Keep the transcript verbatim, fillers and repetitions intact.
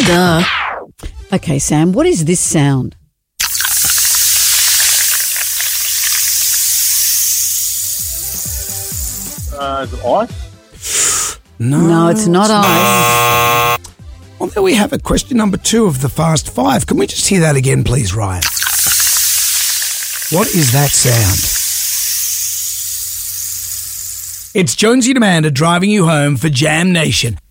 Duh. Okay, Sam, what is this sound? Uh, is it ice? No, No, it's not ice. Well, there we have it. Question number two of the Fast Five. Can we just hear that again, please, Ryan? What is that sound? It's Jonesy and Amanda driving you home for Jam Nation.